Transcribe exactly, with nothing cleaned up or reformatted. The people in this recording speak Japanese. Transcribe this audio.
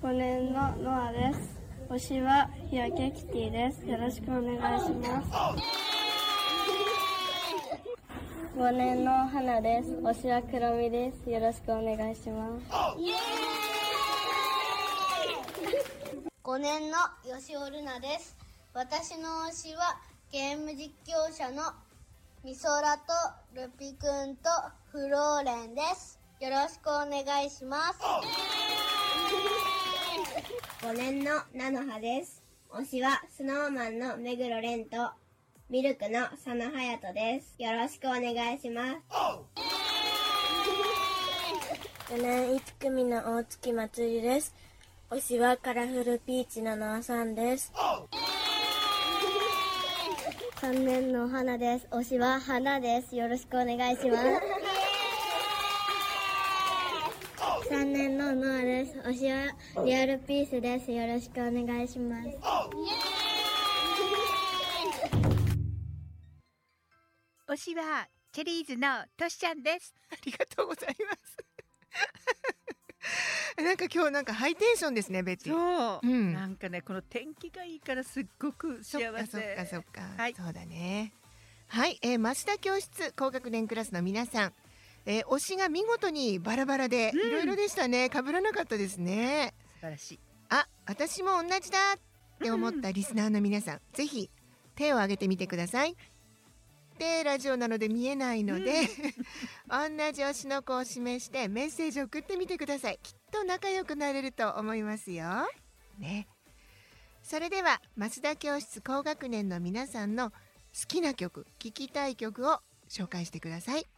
ごねんのノアです。推しは日焼けキティです。よろしくお願いします。ごねんの花です。推しはクロミです。よろしくお願いします。 ごねんのよしおるなです。私の推しはゲーム実況者のみそらとルピくんとフローレンです。よろしくお願いします。 ごねんの菜の葉です。推しはスノーマンの目黒蓮とミルクの佐野隼人です。よろしくお願いします。 よねんいち組の大月まつりです。推しはカラフルピーチのノアさんです。 さんねんの花です。推しは花です。よろしくお願いします。さんねんのノアです。推しはリアルピースです。よろしくお願いします。 推しはチェリーズのトシちゃんです。 ありがとうございますなんか今日なんかハイテンションですね、ベッティ。 そう、 うん、 なんかねこの天気がいいからすっごく幸せ。 そっかそっかそっか、 はい、 そうだね。はい、えー、増田教室高学年クラスの皆さん、えー、推しが見事にバラバラでいろいろでしたね。被らなかったですね。 素晴らしい。 あ、私も同じだって思ったリスナーの皆さん、うん、ぜひ手を挙げてみてください。でラジオなので見えないので、うん、同じ推しの子を示してメッセージを送ってみてください。きっと仲良くなれると思いますよ、ね、それでは増田教室高学年の皆さんの好きな曲、聴きたい曲を紹介してください。